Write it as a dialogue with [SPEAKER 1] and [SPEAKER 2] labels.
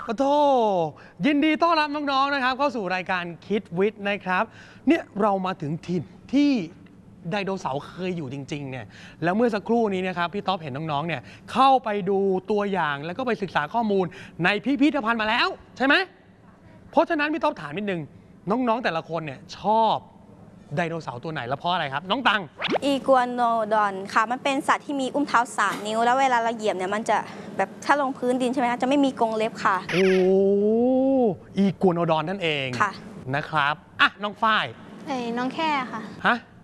[SPEAKER 1] โธ่ยินดีต้อนรับน้องๆนะครับเข้าสู่รายการคิดวิทย์นะครับเนี่ยเรามาถึงถิ่นที่ไดโนเสาร์เคยอยู่จริงๆเนี่ยแล้วเมื่อสักครู่นี้นะครับพี่ต๊อบเห็นน้องๆเนี่ยเข้าไปดูตัวอย่างแล้วก็ไปศึกษาข้อมูลในพิพิธภัณฑ์มาแล้วใช่ไหมเพราะฉะนั้นพี่ต๊อบถามนิดนึงน้องๆแต่ละคนเนี่ยชอบไดโนเสาร์ตัวไหนและเพราะอะไรครับน้องตัง
[SPEAKER 2] อีกัวโนดอนค่ะมันเป็นสัตว์ที่มีอุ้งเท้า3 นิ้วแล้วเวลาเราเหยียบเนี่ยมันจะแบบถ้าลงพื้นดินใช่ไหมคะจะไม่มีกรงเล็บค่ะ
[SPEAKER 1] โอ้อีกัวโนดอนนั่นเอง
[SPEAKER 2] ค่ะ
[SPEAKER 1] นะครับอ่ะน้องฝ้าย
[SPEAKER 3] น้องแค่ค่ะ
[SPEAKER 1] ฮะ